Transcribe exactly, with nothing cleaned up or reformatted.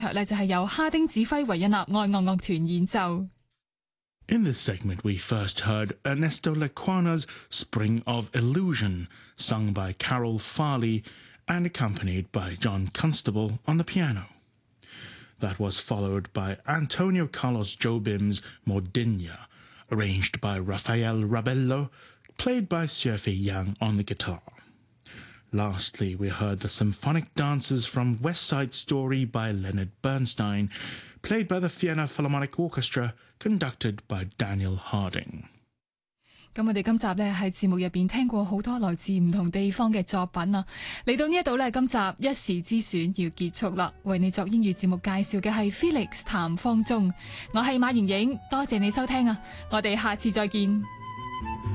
咧就係由哈丁指揮維也納愛樂樂團演奏。 In this segment, we first heard Ernesto Lecuana's Spring of Illusion, sung by Carol Farley and accompanied by John Constable on the piano. That was followed by Antonio Carlos Jobim's Mordinia, arranged by Rafael Rabello, played by Xue Yang on the guitar. Lastly, we heard the symphonic dances from West Side Story by Leonard Bernstein, played by the Vienna Philharmonic Orchestra, conducted by Daniel Harding. 咁我哋今集呢喺節目入邊聽過好多來自唔同地方嘅作品啊，嚟到呢一度呢，今集一時之選要結束啦。為你作英語節目介紹嘅係 Felix 譚方中，我係馬瑩瑩，多謝你收聽啊，我哋下次再見。